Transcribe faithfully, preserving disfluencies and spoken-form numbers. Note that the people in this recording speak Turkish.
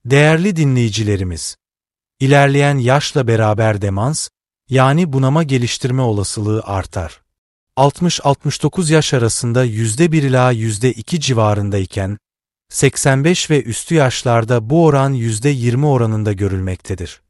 Değerli dinleyicilerimiz, ilerleyen yaşla beraber demans, yani bunama geliştirme olasılığı artar. altmış altmış dokuz yaş arasında yüzde bir ila yüzde iki civarındayken, seksen beş ve üstü yaşlarda bu oran yüzde yirmi oranında görülmektedir.